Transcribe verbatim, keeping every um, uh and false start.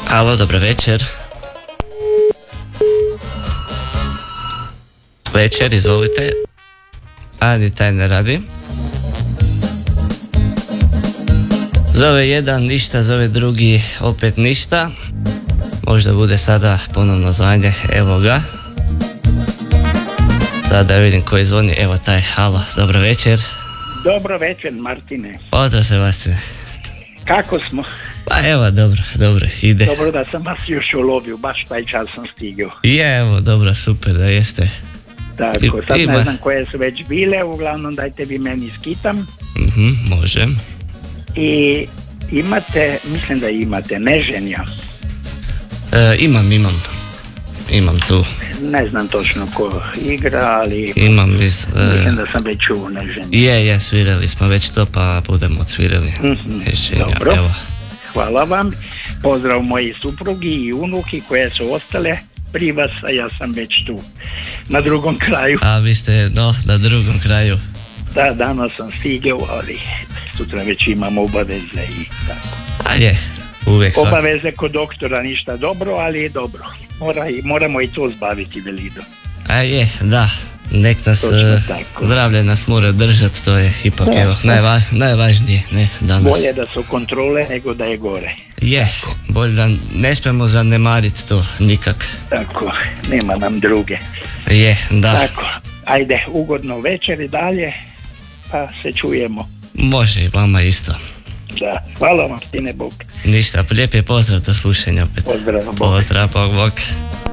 Alo, dobro večer. Večer, izvolite. A, ni taj ne radi. Zove jedan ništa, zove drugi opet ništa. Možda bude sada ponovno zvanje, evo ga. Sada vidim koji zvoni, evo taj, halo, dobro večer. Dobro večer, Martine. Pozdrav, Sebastine. Kako smo? Pa evo, dobro, dobro, ide. Dobro da sam vas još ulovio, baš taj čas sam stigao. Je, evo, dobro, super da jeste. Tako, sad Ima. ne znam koje su već bile, uglavnom dajte vi meni skitam. Mhm, može. I imate, mislim da imate, Neženja. E, imam, imam. Imam tu. Ne znam točno ko igra, ali Imam iz... E, mislim da sam već čuo Neženja. je, je, svirali smo već to, pa budemo odsvirali. Mhm, Neženja, dobro. evo. Hvala vam. Pozdrav moji suprugi i unuki koje su ostale pri vas, a ja sam već tu, na drugom kraju. A vi ste, no, na drugom kraju. Da, danas sam stigao, ali sutra već imam obaveze i tako. A je, uvijek svak. Obaveze kod doktora ništa dobro, ali je dobro. Mora, i- moramo i to zbaviti, Velido. A je, da. Nek nas, Točno e, tako. zdravlje nas mora držati, to je ipak, Da, evo, da. najva, najvažnije, ne, danas. Bolje da su kontrole nego da je gore. Je, bolje da ne smijemo zanemariti to, nikak. Tako, nema nam druge. Je, da, Tako, ajde, ugodno večer i dalje, pa se čujemo. može i vama isto. Da, hvala vam, Martine, Bog. Ništa, lijep je pozdrav do slušanja opet. Pozdrav, Bog. Pozdrav, bog, bog.